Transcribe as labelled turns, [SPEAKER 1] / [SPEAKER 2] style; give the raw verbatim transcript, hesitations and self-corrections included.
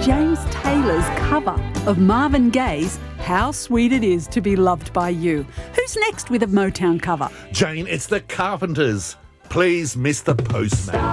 [SPEAKER 1] James Taylor's cover of Marvin Gaye's How Sweet It Is to Be Loved by You. Who's next with a Motown cover?
[SPEAKER 2] Jane, it's the Carpenters. Please, Mister Postman.